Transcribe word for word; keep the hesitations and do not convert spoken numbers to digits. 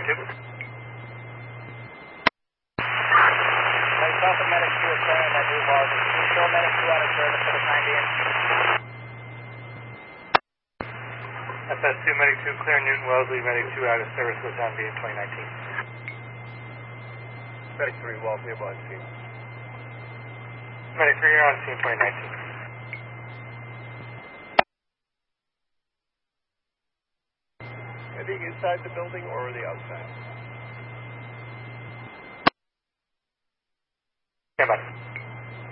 two. Nice Alpha Medic two is showing that new log. Still Medic two out of service for the time being. F S two Medic two, clear Newton Wellesley, Medic two out of service for the time being, twenty nineteen. Medic three, Wellesley, above scene. Medic three, you're on scene, twenty nineteen. Are they inside the building or are they outside? Stand by.